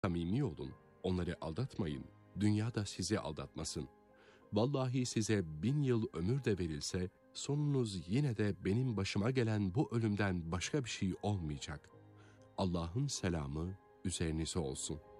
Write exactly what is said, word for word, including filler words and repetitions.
Samimi olun, onları aldatmayın, dünya da sizi aldatmasın. Vallahi size bin yıl ömür de verilse, sonunuz yine de benim başıma gelen bu ölümden başka bir şey olmayacak. Allah'ın selamı üzerinize olsun.